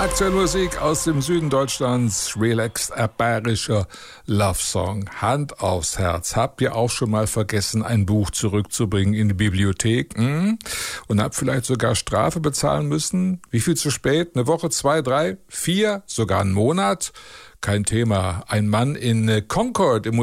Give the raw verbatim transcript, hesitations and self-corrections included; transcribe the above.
Aktuelle Musik aus dem Süden Deutschlands, relaxed, bayerischer Love-Song. Hand aufs Herz. Habt ihr auch schon mal vergessen, ein Buch zurückzubringen in die Bibliothek? Hm? Und habt vielleicht sogar Strafe bezahlen müssen? Wie viel zu spät? Eine Woche, zwei, drei, vier, sogar einen Monat? Kein Thema. Ein Mann in Concord im